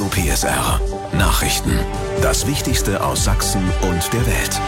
PSR Nachrichten. Das Wichtigste aus Sachsen und der Welt.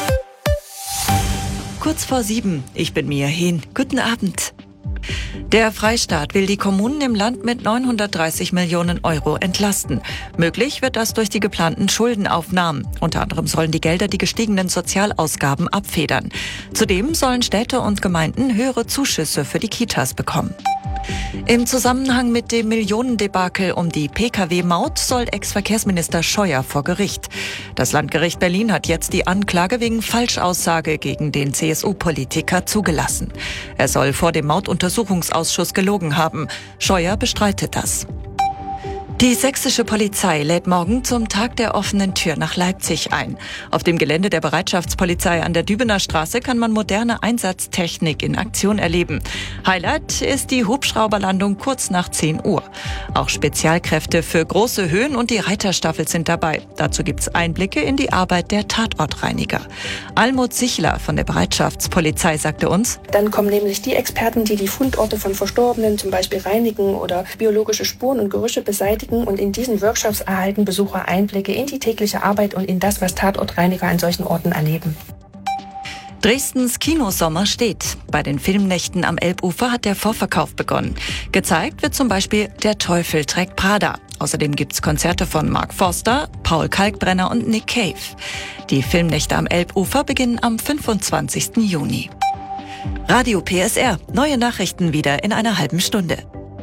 Kurz vor 7, ich bin Mia Hehn. Guten Abend. Der Freistaat will die Kommunen im Land mit 930 Millionen Euro entlasten. Möglich wird das durch die geplanten Schuldenaufnahmen. Unter anderem sollen die Gelder die gestiegenen Sozialausgaben abfedern. Zudem sollen Städte und Gemeinden höhere Zuschüsse für die Kitas bekommen. Im Zusammenhang mit dem Millionendebakel um die Pkw-Maut soll Ex-Verkehrsminister Scheuer vor Gericht. Das Landgericht Berlin hat jetzt die Anklage wegen Falschaussage gegen den CSU-Politiker zugelassen. Er soll vor dem Mautuntersuchungsausschuss gelogen haben. Scheuer bestreitet das. Die sächsische Polizei lädt morgen zum Tag der offenen Tür nach Leipzig ein. Auf dem Gelände der Bereitschaftspolizei an der Dübener Straße kann man moderne Einsatztechnik in Aktion erleben. Highlight ist die Hubschrauberlandung kurz nach 10 Uhr. Auch Spezialkräfte für große Höhen und die Reiterstaffel sind dabei. Dazu gibt's Einblicke in die Arbeit der Tatortreiniger. Almut Sichler von der Bereitschaftspolizei sagte uns: Dann kommen nämlich die Experten, die die Fundorte von Verstorbenen zum Beispiel reinigen oder biologische Spuren und Gerüche beseitigen. Und in diesen Workshops erhalten Besucher Einblicke in die tägliche Arbeit und in das, was Tatortreiniger an solchen Orten erleben. Dresdens Kinosommer steht. Bei den Filmnächten am Elbufer hat der Vorverkauf begonnen. Gezeigt wird zum Beispiel Der Teufel trägt Prada. Außerdem gibt's Konzerte von Mark Forster, Paul Kalkbrenner und Nick Cave. Die Filmnächte am Elbufer beginnen am 25. Juni. Radio PSR. Neue Nachrichten wieder in einer halben Stunde.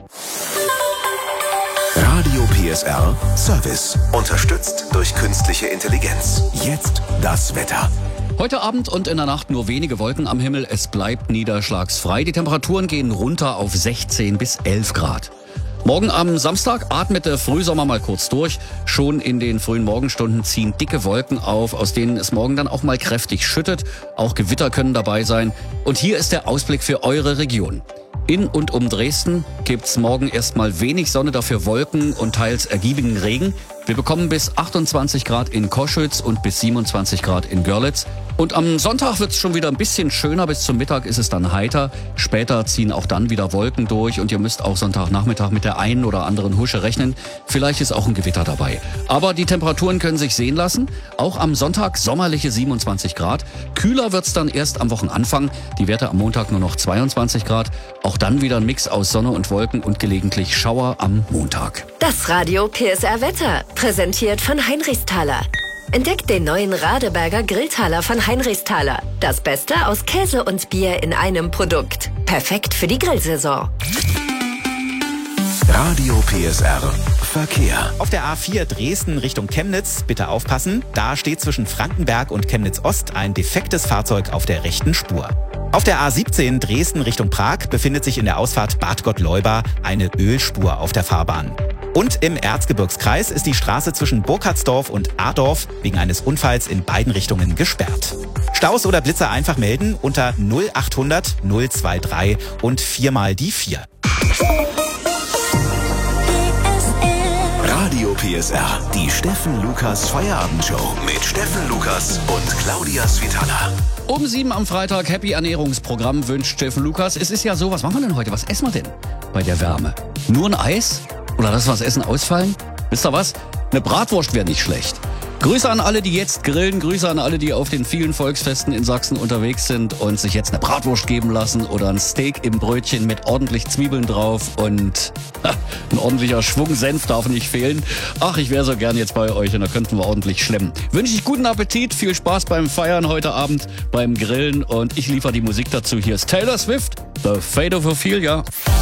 Radio PSR Service. Unterstützt durch künstliche Intelligenz. Jetzt das Wetter. Heute Abend und in der Nacht nur wenige Wolken am Himmel. Es bleibt niederschlagsfrei. Die Temperaturen gehen runter auf 16 bis 11 Grad. Morgen am Samstag atmet der Frühsommer mal kurz durch. Schon in den frühen Morgenstunden ziehen dicke Wolken auf, aus denen es morgen dann auch mal kräftig schüttet. Auch Gewitter können dabei sein. Und hier ist der Ausblick für eure Region. In und um Dresden gibt's morgen erstmal wenig Sonne, dafür Wolken und teils ergiebigen Regen. Wir bekommen bis 28 Grad in Koschütz und bis 27 Grad in Görlitz. Und am Sonntag wird's schon wieder ein bisschen schöner. Bis zum Mittag ist es dann heiter. Später ziehen auch dann wieder Wolken durch und ihr müsst auch Sonntagnachmittag mit der einen oder anderen Husche rechnen. Vielleicht ist auch ein Gewitter dabei. Aber die Temperaturen können sich sehen lassen. Auch am Sonntag sommerliche 27 Grad. Kühler wird's dann erst am Wochenanfang. Die Werte am Montag nur noch 22 Grad. Auch dann wieder ein Mix aus Sonne und Wolken und gelegentlich Schauer am Montag. Das Radio PSR Wetter, präsentiert von Heinrichsthaler. Entdeckt den neuen Radeberger Grilltaler von Heinrichsthaler. Das Beste aus Käse und Bier in einem Produkt. Perfekt für die Grillsaison. Radio PSR Verkehr. Auf der A4 Dresden Richtung Chemnitz, bitte aufpassen. Da steht zwischen Frankenberg und Chemnitz Ost ein defektes Fahrzeug auf der rechten Spur. Auf der A17 Dresden Richtung Prag befindet sich in der Ausfahrt Bad Gottleuba eine Ölspur auf der Fahrbahn. Und im Erzgebirgskreis ist die Straße zwischen Burkhardsdorf und Adorf wegen eines Unfalls in beiden Richtungen gesperrt. Staus oder Blitzer einfach melden unter 0800 023 und 4 mal die 4. Radio PSR, die Steffen Lukas Feierabendshow mit Steffen Lukas und Claudia Svitala. Um 7 am Freitag, Happy Ernährungsprogramm wünscht Steffen Lukas. Es ist ja so, was machen wir denn heute? Was essen wir denn bei der Wärme? Nur ein Eis? Oder lassen wir das Essen ausfallen? Wisst ihr was? Eine Bratwurst wäre nicht schlecht. Grüße an alle, die jetzt grillen. Grüße an alle, die auf den vielen Volksfesten in Sachsen unterwegs sind und sich jetzt eine Bratwurst geben lassen oder ein Steak im Brötchen mit ordentlich Zwiebeln drauf und ein ordentlicher Schwung Senf darf nicht fehlen. Ach, ich wäre so gern jetzt bei euch und da könnten wir ordentlich schlemmen. Wünsche ich guten Appetit, viel Spaß beim Feiern heute Abend, beim Grillen und ich liefere die Musik dazu. Hier ist Taylor Swift, The Fate of Ophelia.